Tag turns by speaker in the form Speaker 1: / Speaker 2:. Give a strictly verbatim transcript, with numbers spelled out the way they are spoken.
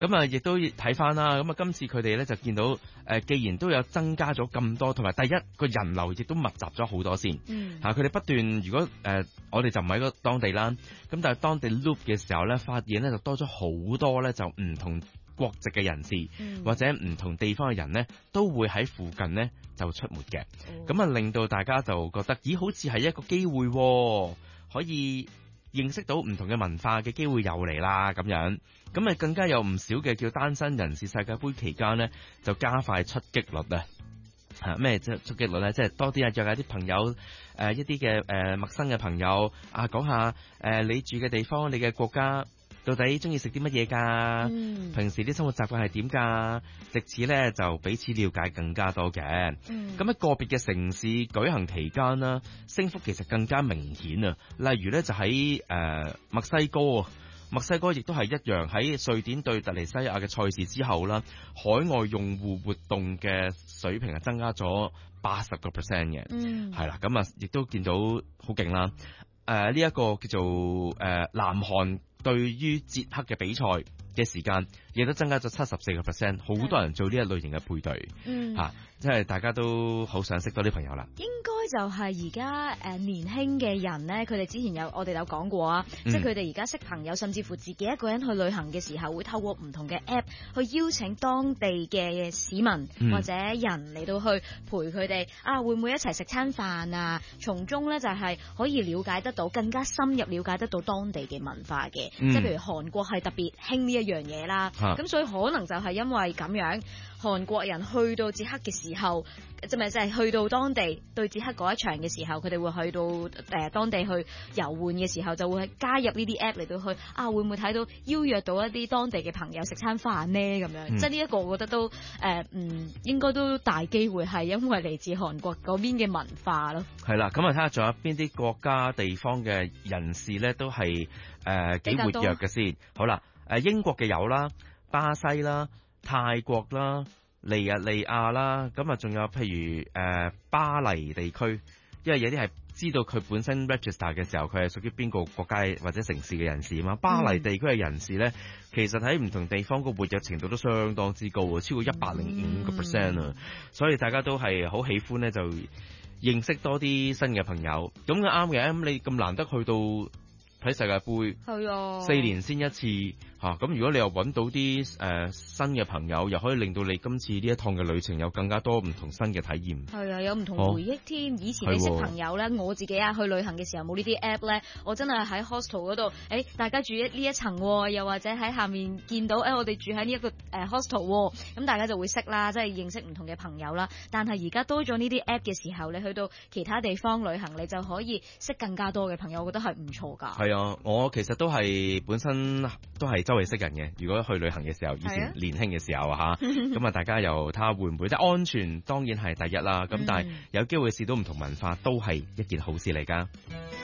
Speaker 1: 咁啊，亦都睇翻啦。咁啊，今次佢哋咧就見到誒、呃，既然都有增加咗咁多，同埋第一個人流亦都密集咗好多先。
Speaker 2: 嗯。
Speaker 1: 嚇、啊，佢哋不斷，如果誒、呃、我哋就唔喺嗰當地啦，咁但係當地 loop 嘅時候咧，發現咧就多咗好多咧，就唔同國籍嘅人士、嗯、或者唔同地方嘅人咧，都會喺附近咧就出沒嘅。咁啊、哦，令到大家就覺得，咦，好似係一個機會、哦，可以認識到唔同嘅文化嘅機會又嚟啦，咁樣。咁啊，更加有唔少嘅叫單身人士世界盃期間呢，就加快出擊率啊！嚇咩即係出擊率咧？即係多啲啊，約下啲朋友，誒、呃、一啲嘅誒陌生嘅朋友啊，講下誒、呃、你住嘅地方、你嘅國家到底中意食啲乜嘢㗎？嗯、平時啲生活習慣係點㗎？藉此咧就彼此了解更加多嘅。咁喺、嗯、個別嘅城市舉行期間啦，升幅其實更加明顯啊！例如咧就喺誒、呃、墨西哥啊。墨西哥亦都係一樣，喺瑞典對突尼西亞嘅賽事之後啦，海外用戶活動嘅水平係增加咗八十個 percent 嘅，嗯，係啦，咁啊，亦都見到好勁啦。誒呢一個叫做誒、呃、南韓對於捷克嘅比賽嘅時間，亦都增加咗七十四個 percent， 好多人做呢一類型嘅配對，嗯，嚇、啊，即係大家都好想識多啲朋友啦。
Speaker 2: 應該就係而家誒年輕嘅人咧，佢哋之前有我哋有講過啊，嗯、即係佢哋而家識朋友，甚至乎自己一個人去旅行嘅時候，會透過唔同嘅 app 去邀請當地嘅市民、嗯、或者人嚟到去陪佢哋啊，會唔會一齊食餐飯啊？從中咧就係可以了解得到更加深入了解得到當地嘅文化嘅，嗯、即係譬如韓國係特別興呢一樣嘢啦，咁、啊、所以可能就係因為咁樣，韓國人去到捷克嘅時候，即係咪即係去到當地對捷克嗰一場嘅時候，佢哋會去到誒、呃、當地去遊玩嘅時候，就會加入呢啲 app 嚟到去啊，會唔會睇到邀約到一啲當地嘅朋友食餐飯呢？咁樣，嗯、即係呢一個我覺得都誒嗯應該都大機會係因為嚟自韓國嗰邊嘅文化咯。係
Speaker 1: 啦，咁啊睇下仲有邊啲國家地方嘅人士咧，都係誒幾活躍嘅先。好啦，誒英國嘅有啦，巴西啦，泰國啦，尼日利亞啦，咁啊仲有譬如誒、呃、巴黎地區，因為有啲係知道佢本身 register 嘅時候，佢係屬於邊個國家或者城市嘅人士啊嘛。巴黎地區嘅人士咧，嗯、其實喺唔同地方個活躍程度都相當之高啊，超過一百零五個 percent 啊，所以大家都係好喜歡咧，就認識多啲新嘅朋友。咁啱嘅，咁你咁難得去到睇世界盃，係啊，四年先一次。嚇咁、啊，如果你又揾到啲誒、呃、新嘅朋友，又可以令到你今次呢一趟嘅旅程有更加多唔同新嘅體驗。係啊，有唔同回憶添。哦、以前你識朋友咧，我自己啊去旅行嘅時候冇呢啲 app 咧，我真係喺 hostel 嗰度，誒、欸、大家住一呢一層、哦，又或者喺下面見到誒、欸、我哋住喺呢一個誒 hostel，咁、哦、大家就會識啦，即係認識唔同嘅朋友啦。但係而家多咗呢啲 app 嘅時候，你去到其他地方旅行，你就可以識更加多嘅朋友，我覺得係唔錯㗎。係啊，我其實都係本身都係周圍識人嘅。如果去旅行嘅時候，以前年輕嘅時候啊嚇，咁啊大家又睇下會唔會即係安全當然係第一啦。咁但係有機會試到唔同文化都係一件好事嚟㗎。